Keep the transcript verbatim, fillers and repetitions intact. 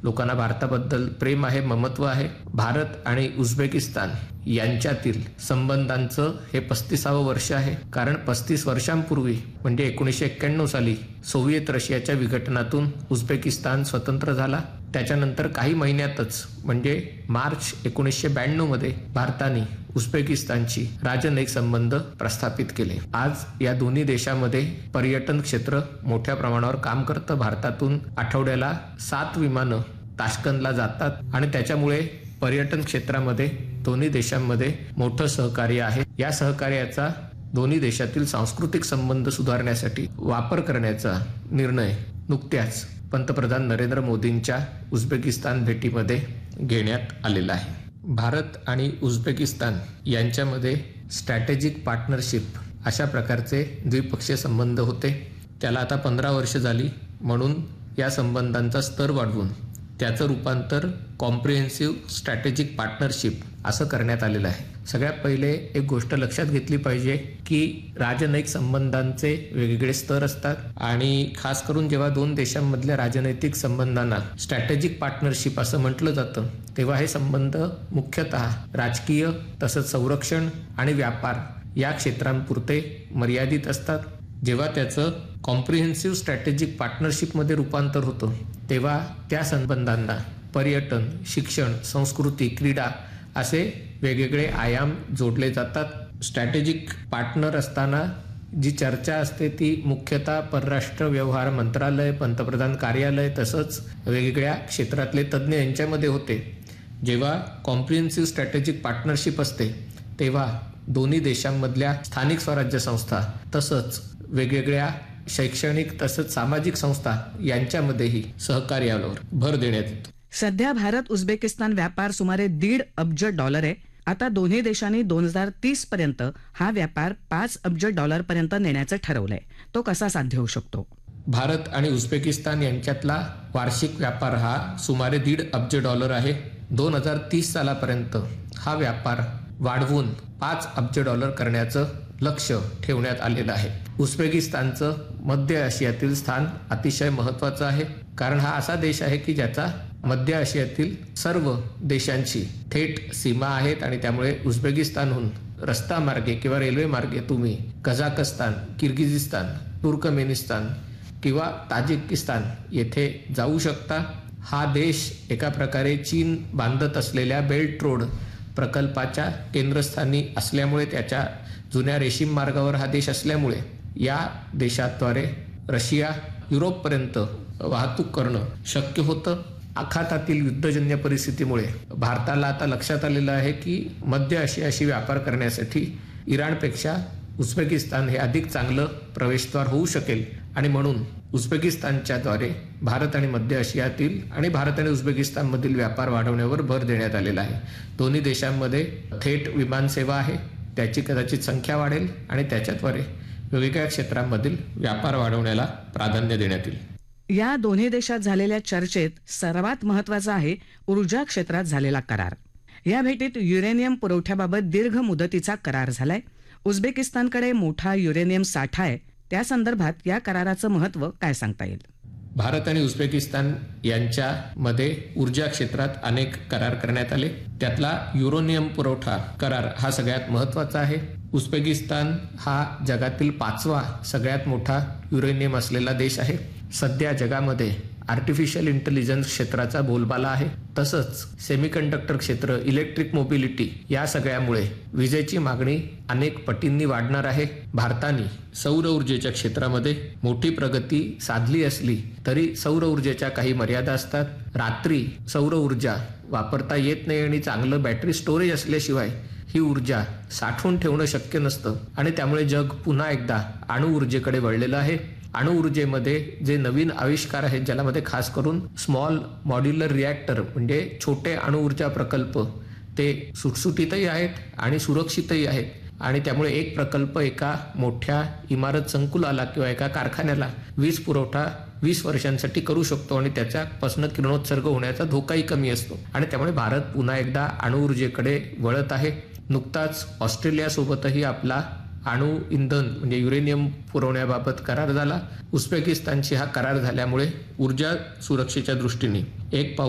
लोकांना भारताबद्दल प्रेम आहे, ममत्व आहे. भारत आणि उझबेकिस्तान यांच्यातील संबंधांचं हे पस्तीसावं वर्ष आहे. कारण पस्तीस वर्षांपूर्वी म्हणजे एकोणीसशे एक्क्याण्णव साली सोव्हिएत रशियाच्या विघटनातून उझबेकिस्तान स्वतंत्र झाला. त्याच्यानंतर काही महिन्यातच म्हणजे मार्च एकोणीसशे ब्याण्णव मध्ये भारताने उझबेकिस्तानची राजनैतिक संबंध प्रस्थापित केले. आज या दोन्ही देशांमध्ये पर्यटन क्षेत्र मोठ्या प्रमाणावर काम करतं. भारतातून आठवड्याला सात विमानं ताश्कंदला जातात आणि त्याच्यामुळे पर्यटन क्षेत्रामध्ये दोन्ही देशांमध्ये मोठं सहकार्य आहे. या सहकार्याचा दोन्ही देशातील सांस्कृतिक संबंध सुधारण्यासाठी वापर करण्याचा निर्णय नुकत्याच पंतप्रधान नरेंद्र मोदींच्या उझबेकिस्तान भेटीमध्ये घेण्यात आलेला आहे. भारत आणि उझबेकिस्तान यांच्यामध्ये स्ट्रॅटेजिक पार्टनरशिप अशा प्रकारचे द्विपक्षीय संबंध होते. त्याला आता पंधरा वर्ष झाली, म्हणून या संबंधांचा स्तर वाढवून त्याचं रूपांतर कॉम्प्रिहेन्सिव्ह स्ट्रॅटेजिक पार्टनरशिप असं करण्यात आलेलं आहे. सगळ्यात पहिले एक गोष्ट लक्षात घेतली पाहिजे की राजनैतिक संबंधांचे वेगवेगळे स्तर असतात आणि खास करून जेव्हा दोन देशांमधल्या राजनैतिक संबंधांना स्ट्रॅटेजिक पार्टनरशिप असं म्हटलं जातं तेव्हा हे संबंध मुख्यतः राजकीय तसंच संरक्षण आणि व्यापार या क्षेत्रांपुरते मर्यादित असतात. जेव्हा त्याचं कॉम्प्रिहेन्सिव्ह स्ट्रॅटेजिक पार्टनरशिपमध्ये रूपांतर होतं तेव्हा त्या संबंधांना पर्यटन, शिक्षण, संस्कृती, क्रीडा असे वेगवेगळे आयाम जोडले जातात. स्ट्रॅटेजिक पार्टनर असताना जी चर्चा असते ती मुख्यतः परराष्ट्र व्यवहार मंत्रालय, पंतप्रधान कार्यालय तसंच वेगवेगळ्या क्षेत्रातले तज्ज्ञ यांच्यामध्ये होते. जेव्हा कॉम्प्रिहेन्सिव्ह स्ट्रॅटेजिक पार्टनरशिप असते तेव्हा दोन्ही देशांमधल्या स्थानिक स्वराज्य संस्था तसंच वेगवेगळ्या शैक्षणिक तसंच सामाजिक संस्था यांच्यामध्येही सहकार्यावर भर देण्यात येतो. सध्या भारत उझबेकिस्तान व्यापार सुमारे दीड अब्ज डॉलर आहे. आता दोन्ही देशांनी दोन हजार तीस पर्यंत हा व्यापार पाच अब्ज डॉलर पर्यंत नेण्याचं ठरवलंय. तो कसा साध्य होऊ शकतो? भारत आणि उझबेकिस्तान यांच्यातला वार्षिक व्यापार हा सुमारे दीड अब्ज डॉलर आहे. दोन हजार तीस सालापर्यंत हा व्यापार वाढवून पाच अब्ज डॉलर करण्याचं लक्ष ठेवण्यात आलेलं आहे. उझबेकिस्तानचं मध्य आशियातील स्थान अतिशय महत्वाचं आहे. कारण हा असा देश आहे की ज्याचा मध्य आशियातील सर्व देशांची थेट सीमा आहेत आणि त्यामुळे उझबेकिस्तानहून रस्ता मार्गे किंवा रेल्वे मार्गे तुम्ही कझाकस्तान, किर्गिझिस्तान, तुर्कमेनिस्तान किंवा ताजिकिस्तान येथे जाऊ शकता. हा देश एका प्रकारे चीन बांधत असलेल्या बेल्ट रोड प्रकल्पाच्या केंद्रस्थानी असल्यामुळे, त्याच्या जुन्या रेशीम मार्गावर हा देश असल्यामुळे या देशाद्वारे रशिया युरोपपर्यंत वाहतूक करणं शक्य होतं. आखातातील युद्धजन्य परिस्थितीमुळे भारताला आता लक्षात आलेलं आहे की मध्य आशियाशी व्यापार करण्यासाठी इराणपेक्षा उझबेकिस्तान हे अधिक चांगलं प्रवेशद्वार होऊ शकेल आणि म्हणून उझबेकिस्तानच्या द्वारे भारत आणि मध्य आशियातील आणि भारत आणि उझबेकिस्तानमधील व्यापार वाढवण्यावर भर देण्यात आलेला आहे. दोन्ही देशांमध्ये थेट विमानसेवा आहे, त्याची कदाचित संख्या वाढेल आणि त्याच्याद्वारे वेगवेगळ्या क्षेत्रांमधील व्यापार वाढवण्याला प्राधान्य देण्यात येईल. या दोन्ही देशात झालेल्या चर्चेत सर्वात महत्वाचा आहे ऊर्जा क्षेत्रात झालेला करार. या भेटीत युरेनियम पुरवठ्याबाबत दीर्घ मुदतीचा करार झालाय. उझबेकिस्तानकडे मोठा युरेनियम साठा आहे. त्या संदर्भात या कराराचं महत्व काय सांगता येईल? भारत आणि उझबेकिस्तान यांच्यामध्ये ऊर्जा क्षेत्रात अनेक करार करण्यात आले. त्यातला युरेनियम पुरवठा करार हा सगळ्यात महत्वाचा आहे. उझबेकिस्तान हा जगातील पाचवा सगळ्यात मोठा युरेनियम असलेला देश आहे. सध्या जगामध्ये आर्टिफिशियल इंटेलिजन्स क्षेत्राचा बोलबाला आहे. तसंच सेमीकंडक्टर क्षेत्र, इलेक्ट्रिक मोबिलिटी या सगळ्यामुळे विजेची मागणी अनेक पटींनी वाढणार आहे. भारताने सौर ऊर्जेच्या क्षेत्रामध्ये मोठी प्रगती साधली असली तरी सौर ऊर्जेच्या काही मर्यादा असतात. रात्री सौर ऊर्जा वापरता येत नाही आणि चांगलं बॅटरी स्टोरेज असल्याशिवाय ही ऊर्जा साठवून ठेवणं शक्य नसतं आणि त्यामुळे जग पुन्हा एकदा अणु ऊर्जेकडे वळलेलं आहे. अणु ऊर्जेमध्ये जे नवीन आविष्कार आहेत ज्यामध्ये खास करून स्मॉल मॉड्युलर रिॲक्टर म्हणजे छोटे अणु ऊर्जा प्रकल्प ते सुटसुटीतही आहेत आणि सुरक्षितही आहेत आणि त्यामुळे एक प्रकल्प एका मोठ्या इमारत संकुलाला किंवा एका कारखान्याला वीज पुरवठा वीस वर्षांसाठी करू शकतो आणि त्याच्यापासून किरणोत्सर्ग होण्याचा धोकाही कमी असतो आणि त्यामुळे भारत पुन्हा एकदा अणु ऊर्जेकडे वळत आहे. नुकताच ऑस्ट्रेलियासोबतही आपला अणु इंधन म्हणजे युरेनियम पुरवण्याबाबत करार झाला. उझबेकिस्तानशी हा करार झाल्यामुळे ऊर्जा सुरक्षेच्या दृष्टीने एक पाऊल